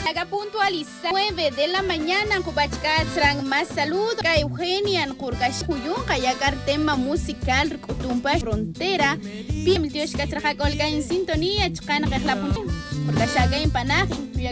Haga puntualiza 9 de la mañana Kubachkatran más salud ka Eugenia Kurkash Kuyun Kayakar tema musical Rukutumpa Frontera Pim Tiosh Katraja Colga en sintonía Chkan la punta Kurkashaga en Panaj